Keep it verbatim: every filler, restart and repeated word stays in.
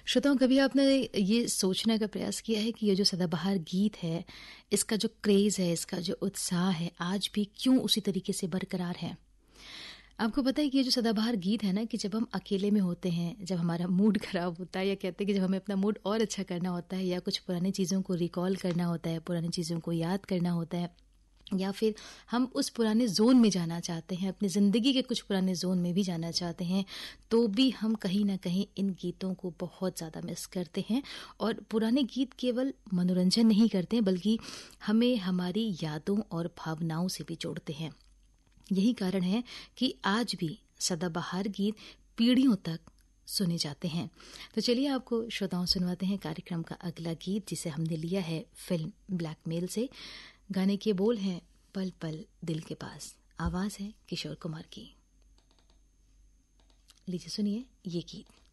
श्रोताओं, कभी आपने ये सोचने का प्रयास किया है कि ये जो सदाबहार गीत है, इसका जो क्रेज़ है, इसका जो उत्साह है, आज भी क्यों उसी तरीके से बरकरार है? आपको पता है कि ये जो सदाबहार गीत है ना, कि जब हम अकेले में होते हैं, जब हमारा मूड ख़राब होता है, या कहते हैं कि जब हमें अपना मूड और अच्छा करना होता है, या कुछ पुरानी चीज़ों को रिकॉल करना होता है, पुरानी चीज़ों को याद करना होता है, या फिर हम उस पुराने ज़ोन में जाना चाहते हैं, अपनी ज़िंदगी के कुछ पुराने ज़ोन में भी जाना चाहते हैं, तो भी हम कहीं न कहीं इन गीतों को बहुत ज़्यादा मिस करते हैं। और पुराने गीत केवल मनोरंजन नहीं करते हैं, बल्कि हमें हमारी यादों और भावनाओं से भी जोड़ते हैं। यही कारण है कि आज भी सदाबहार गीत पीढ़ियों तक सुने जाते हैं। तो चलिए आपको श्रोताओं सुनवाते हैं कार्यक्रम का अगला गीत, जिसे हमने लिया है फिल्म ब्लैकमेल से। गाने के बोल हैं पल पल दिल के पास, आवाज है किशोर कुमार की। लीजिए सुनिए ये गीत।